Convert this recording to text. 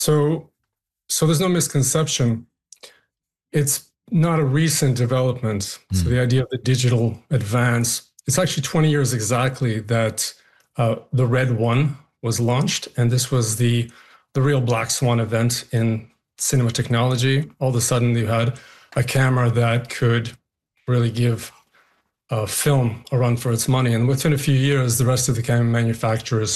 So, so there's no misconception. It's not a recent development. So Mm. the idea of the digital advance, it's actually 20 years exactly that the Red One was launched, and this was the real Black Swan event in cinema technology. All of a sudden, you had a camera that could really give film a run for its money, and within a few years, the rest of the camera manufacturers